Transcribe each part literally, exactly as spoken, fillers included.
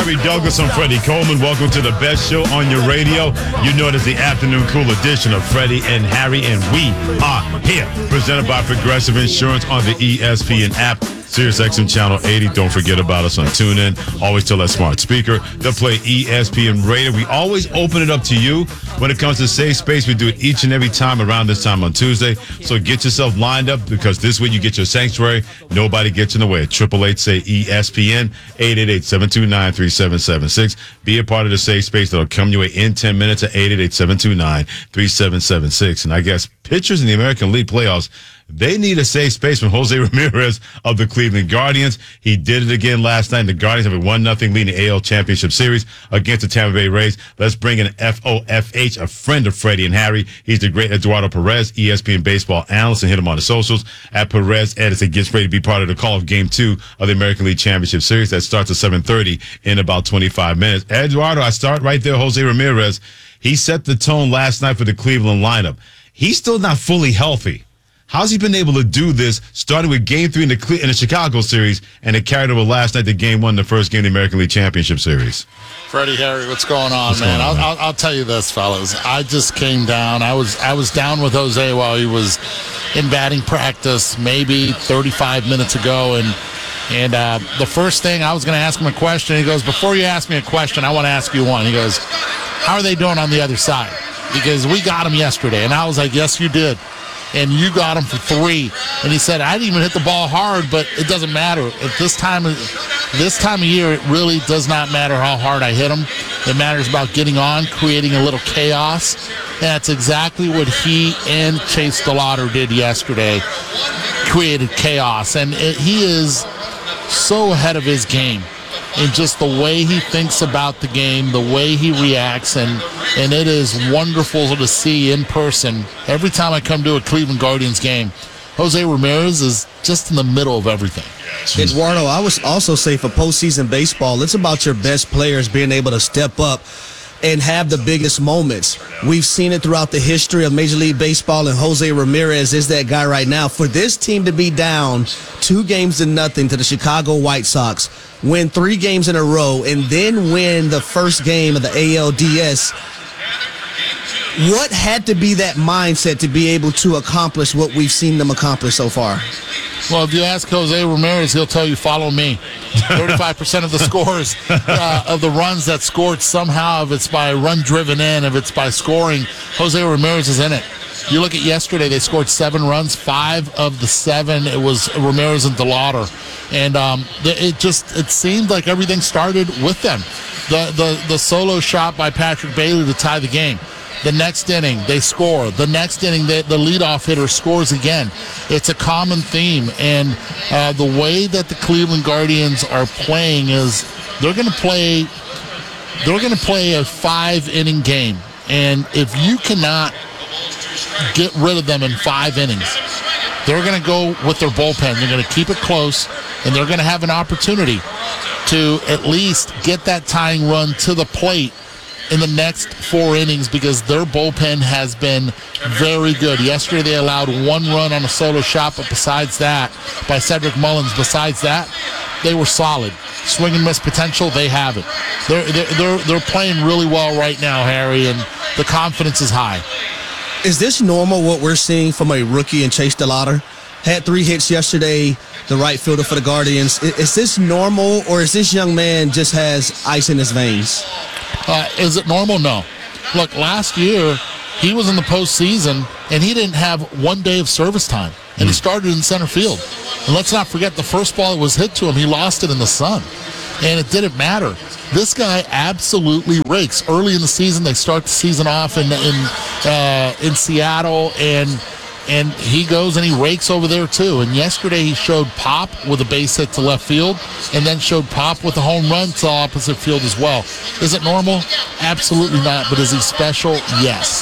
Harry Douglas. I'm Freddie Coleman. Welcome to the best show on your radio. You know it is the afternoon cool edition of Freddie and Harry, and we are here. Presented by Progressive Insurance on the E S P N app. Sirius X M Channel eighty. Don't forget about us on TuneIn. Always tell that smart speaker to play E S P N Radio. We always open it up to you when it comes to Safe Space. We do it each and every time around this time on Tuesday. So get yourself lined up, because this way you get your sanctuary. Nobody gets in the way. eight eight eight say E S P N, eight eight eight, seven two nine, three seven seven six. Be a part of the Safe Space that'll come your way in ten minutes at eight eight eight, seven two nine, three seven seven six. And I guess pitchers in the American League playoffs, they need a safe space from Jose Ramirez of the Cleveland Guardians. He did it again last night. The Guardians have a one nothing lead in the A L Championship Series against the Tampa Bay Rays. Let's bring in F O F H, a friend of Freddie and Harry. He's the great Eduardo Perez, E S P N baseball analyst, and hit him on the socials at Perez Edison. Gets ready to be part of the call of Game two of the American League Championship Series that starts at seven thirty in about twenty-five minutes. Eduardo, I start right there. Jose Ramirez, he set the tone last night for the Cleveland lineup. He's still not fully healthy. How's he been able to do this, starting with Game three in the Cle- in the Chicago series, and it carried over last night to Game one, the first game of the American League Championship Series? Freddie, Harry, what's going on, what's man? Going on, I'll, man? I'll, I'll tell you this, fellas. I just came down. I was I was down with Jose while he was in batting practice, maybe thirty-five minutes ago, and and uh, the first thing I was going to ask him a question. He goes, "Before you ask me a question, I want to ask you one." He goes, "How are they doing on the other side?" Because we got him yesterday, and I was like, "Yes, you did." And you got him for three. And he said, I didn't even hit the ball hard, but it doesn't matter. At this time of, this time of year, it really does not matter how hard I hit him. It matters about getting on, creating a little chaos. And that's exactly what he and Chase DeLauder did yesterday. Created chaos. And it, he is so ahead of his game in just the way he thinks about the game, the way he reacts, and and it is wonderful to see in person. Every time I come to a Cleveland Guardians game, Jose Ramirez is just in the middle of everything. Eduardo, I would also say for postseason baseball, it's about your best players being able to step up and have the biggest moments. We've seen it throughout the history of Major League Baseball, and Jose Ramirez is that guy right now. For this team to be down two games to nothing to the Chicago White Sox, win three games in a row, and then win the first game of the A L D S, what had to be that mindset to be able to accomplish what we've seen them accomplish so far? Well, if you ask Jose Ramirez, he'll tell you, follow me. thirty-five percent of the scores, uh, of the runs that scored somehow, if it's by run driven in, if it's by scoring, Jose Ramirez is in it. You look at yesterday, they scored seven runs. Five of the seven, it was Ramirez and DeLauder. And um, it just it seemed like everything started with them. The, the, the solo shot by Patrick Bailey to tie the game. The next inning, they score. The next inning, they, the leadoff hitter scores again. It's a common theme. And uh, the way that the Cleveland Guardians are playing is they're going to play they're going to play a five-inning game. And if you cannot get rid of them in five innings, they're going to go with their bullpen. They're going to keep it close, and they're going to have an opportunity to at least get that tying run to the plate in the next four innings, because their bullpen has been very good. Yesterday they allowed one run on a solo shot, but besides that, by Cedric Mullins, besides that, they were solid. Swing and miss potential, they have it. They're, they're, they're, they're playing really well right now, Harry, and the confidence is high. Is this normal, what we're seeing from a rookie in Chase DeLauder? Had three hits yesterday, the right fielder for the Guardians. Is, is this normal, or is this young man just has ice in his veins? Uh, is it normal? No. Look, last year, he was in the postseason, and he didn't have one day of service time, and he started in center field. And let's not forget, the first ball that was hit to him, he lost it in the sun, and it didn't matter. This guy absolutely rakes. Early in the season, they start the season off in in uh, in Seattle, and and he goes and he rakes over there too. And yesterday he showed pop with a base hit to left field, and then showed pop with a home run to opposite field as well. Is it normal? Absolutely not. But is he special? Yes.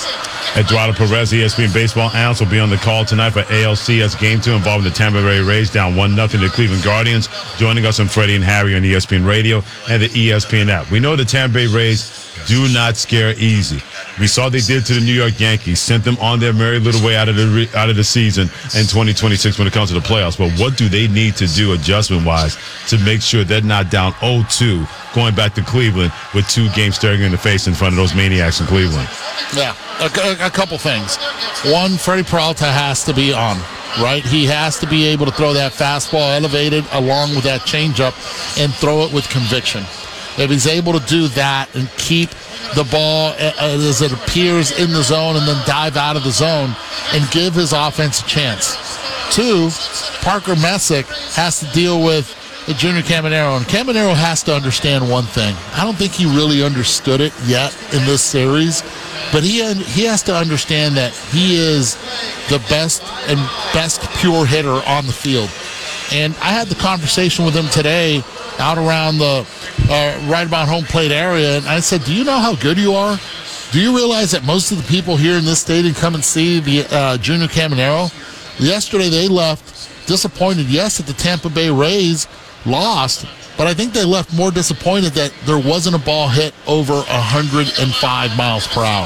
Eduardo Perez, E S P N baseball analyst, will be on the call tonight for A L C S Game two involving the Tampa Bay Rays down one nothing to the Cleveland Guardians. Joining us on Freddie and Harry on E S P N Radio and the E S P N app. We know the Tampa Bay Rays do not scare easy. We saw they did to the New York Yankees, sent them on their merry little way out of the re- out of the season in twenty twenty-six when it comes to the playoffs. But what do they need to do adjustment-wise to make sure they're not down oh two going back to Cleveland with two games staring in the face in front of those maniacs in Cleveland? Yeah, a, a, a couple things. One, Freddie Peralta has to be on, right? He has to be able to throw that fastball elevated along with that changeup and throw it with conviction. If he's able to do that and keep the ball as it appears in the zone and then dive out of the zone and give his offense a chance. Two, Parker Messick has to deal with Junior Caminero, and Caminero has to understand one thing. I don't think he really understood it yet in this series, but he he has to understand that he is the best and best pure hitter on the field. And I had the conversation with him today out around the uh, right about home plate area, and I said, do you know how good you are? Do you realize that most of the people here in this stadium come and see the uh, Junior Caminero? Yesterday they left disappointed, yes, that the Tampa Bay Rays lost, but I think they left more disappointed that there wasn't a ball hit over one hundred five miles per hour.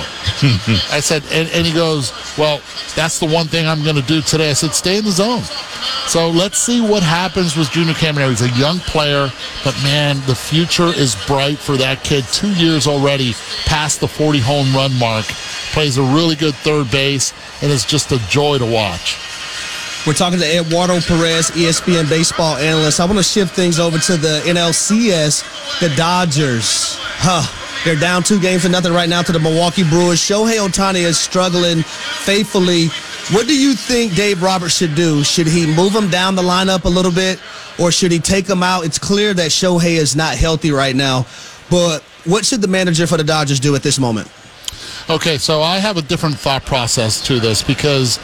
I said, and, and he goes, well, that's the one thing I'm going to do today. I said, stay in the zone. So let's see what happens with Junior Caminero. He's a young player, but man, the future is bright for that kid. Two years already past the forty home run mark. Plays a really good third base, and it's just a joy to watch. We're talking to Eduardo Perez, E S P N baseball analyst. I want to shift things over to the N L C S. The Dodgers, huh? They're down two games to nothing right now to the Milwaukee Brewers. Shohei Ohtani is struggling faithfully. What do you think Dave Roberts should do? Should he move him down the lineup a little bit, or should he take him out? It's clear that Shohei is not healthy right now, but what should the manager for the Dodgers do at this moment? Okay, so I have a different thought process to this because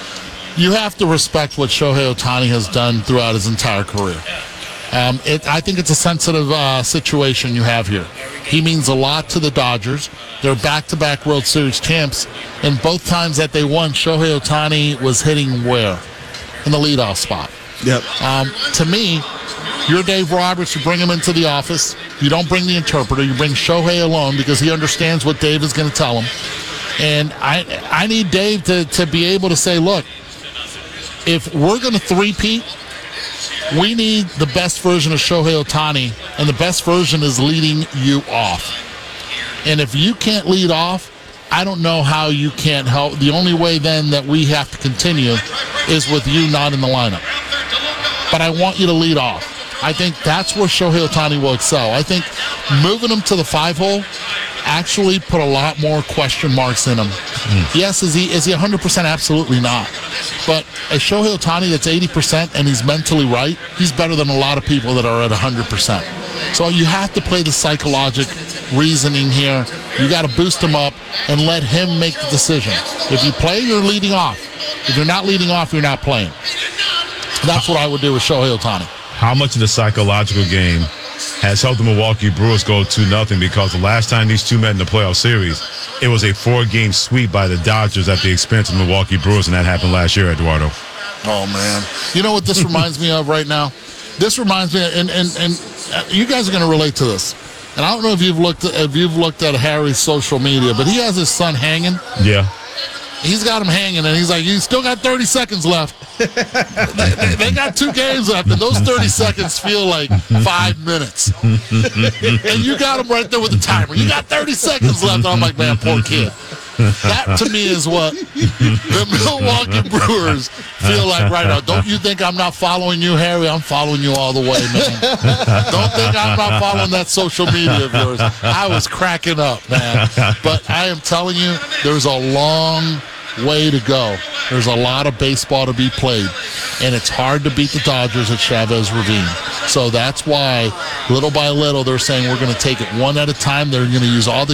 you have to respect what Shohei Ohtani has done throughout his entire career. Um, it, I think it's a sensitive uh, situation you have here. He means a lot to the Dodgers. They're back-to-back World Series champs, and both times that they won, Shohei Ohtani was hitting where? In the leadoff spot. Yep. Um, to me, you're Dave Roberts. You bring him into the office. You don't bring the interpreter. You bring Shohei alone because he understands what Dave is going to tell him. And I, I need Dave to, to be able to say, look, if we're going to three-peat, we need the best version of Shohei Ohtani, and the best version is leading you off. And if you can't lead off, I don't know how you can't help. The only way then that we have to continue is with you not in the lineup. But I want you to lead off. I think that's where Shohei Ohtani will excel. I think moving him to the five-hole actually put a lot more question marks in him. Mm. Yes, is he is he one hundred percent? Absolutely not. But a Shohei Ohtani that's eighty percent and he's mentally right, he's better than a lot of people that are at one hundred percent. So you have to play the psychologic reasoning here. You got to boost him up and let him make the decision. If you play, you're leading off. If you're not leading off, you're not playing. That's what I would do with Shohei Ohtani. How much of the psychological game has helped the Milwaukee Brewers go two nothing? Because the last time these two met in the playoff series, it was a four-game sweep by the Dodgers at the expense of the Milwaukee Brewers, and that happened last year, Eduardo. Oh, man. You know what this reminds me of right now? This reminds me, and, and, and you guys are going to relate to this. And I don't know if you've looked at, if you've looked at Harry's social media, but he has his son hanging. Yeah. He's got him hanging, and he's like, you still got thirty seconds left. they, they, they got two games left, and those thirty seconds feel like five minutes. And you got him right there with the timer. You got thirty seconds left. And I'm like, man, poor kid. That, to me, is what the Milwaukee Brewers feel like right now. Don't you think I'm not following you, Harry? I'm following you all the way, man. Don't think I'm not following that social media of yours. I was cracking up, man. But I am telling you, there's a long way to go. There's a lot of baseball to be played, and it's hard to beat the Dodgers at Chavez Ravine. So that's why, little by little, they're saying we're going to take it one at a time. They're going to use all the